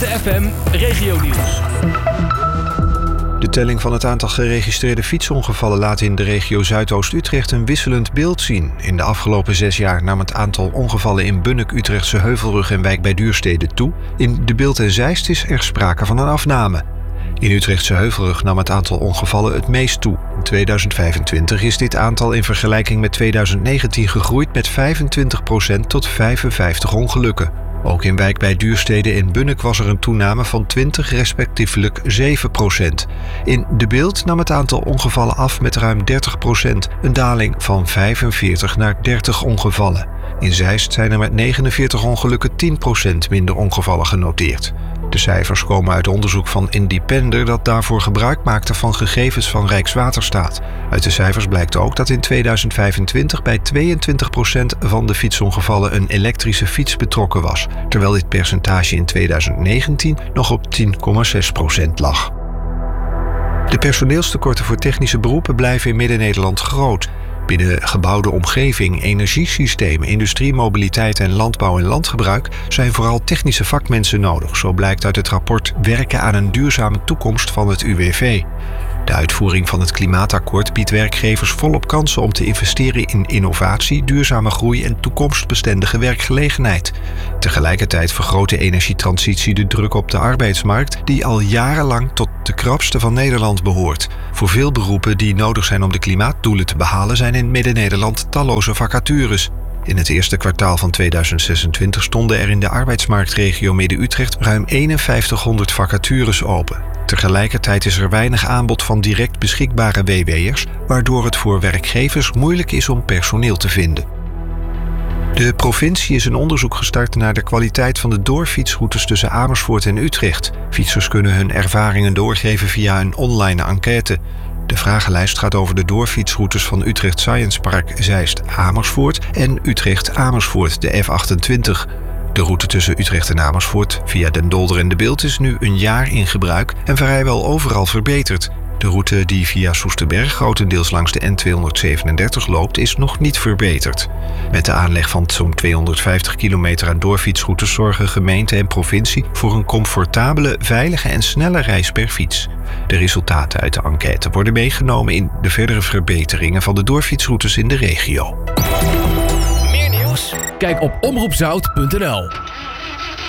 FM Regionieuws. De telling van het aantal geregistreerde fietsongevallen laat in de regio Zuidoost-Utrecht een wisselend beeld zien. In de afgelopen 6 jaar nam het aantal ongevallen in Bunnik, Utrechtse Heuvelrug en Wijk bij Duurstede toe. In De Bilt en Zeist is er sprake van een afname. In Utrechtse Heuvelrug nam het aantal ongevallen het meest toe. In 2025 is dit aantal in vergelijking met 2019 gegroeid met 25% tot 55 ongelukken. Ook in Wijk bij Duurstede en Bunnik was er een toename van 20 respectievelijk 7%. In De Bilt nam het aantal ongevallen af met ruim 30%, een daling van 45 naar 30 ongevallen. In Zeist zijn er met 49 ongelukken 10% minder ongevallen genoteerd. De cijfers komen uit onderzoek van Independer dat daarvoor gebruik maakte van gegevens van Rijkswaterstaat. Uit de cijfers blijkt ook dat in 2025 bij 22% van de fietsongevallen een elektrische fiets betrokken was, terwijl dit percentage in 2019 nog op 10,6% lag. De personeelstekorten voor technische beroepen blijven in Midden-Nederland groot. Binnen gebouwde omgeving, energiesystemen, industrie, mobiliteit en landbouw en landgebruik zijn vooral technische vakmensen nodig, zo blijkt uit het rapport Werken aan een duurzame toekomst van het UWV. De uitvoering van het klimaatakkoord biedt werkgevers volop kansen om te investeren in innovatie, duurzame groei en toekomstbestendige werkgelegenheid. Tegelijkertijd vergroot de energietransitie de druk op de arbeidsmarkt, die al jarenlang tot de krapste van Nederland behoort. Voor veel beroepen die nodig zijn om de klimaatdoelen te behalen zijn in Midden-Nederland talloze vacatures. In het eerste kwartaal van 2026 stonden er in de arbeidsmarktregio Midden-Utrecht ruim 5100 vacatures open. Tegelijkertijd is er weinig aanbod van direct beschikbare WW'ers, waardoor het voor werkgevers moeilijk is om personeel te vinden. De provincie is een onderzoek gestart naar de kwaliteit van de doorfietsroutes tussen Amersfoort en Utrecht. Fietsers kunnen hun ervaringen doorgeven via een online enquête. De vragenlijst gaat over de doorfietsroutes van Utrecht Science Park Zeist-Amersfoort en Utrecht-Amersfoort, de F28. De route tussen Utrecht en Amersfoort via Den Dolder en De Bilt is nu een jaar in gebruik en vrijwel overal verbeterd. De route die via Soesterberg grotendeels langs de N237 loopt is nog niet verbeterd. Met de aanleg van zo'n 250 kilometer aan doorfietsroutes zorgen gemeente en provincie voor een comfortabele, veilige en snelle reis per fiets. De resultaten uit de enquête worden meegenomen in de verdere verbeteringen van de doorfietsroutes in de regio. Meer nieuws? Kijk op omroepzout.nl.